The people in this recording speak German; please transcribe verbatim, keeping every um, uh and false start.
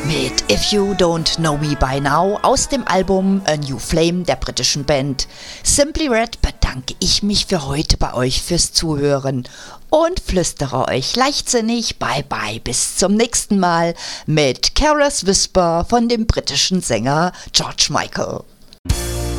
Mit If You Don't Know Me By Now aus dem Album A New Flame der britischen Band Simply Red bedanke ich mich für heute bei euch fürs Zuhören und flüstere euch leichtsinnig bye bye bis zum nächsten Mal mit Careless Whisper von dem britischen Sänger George Michael.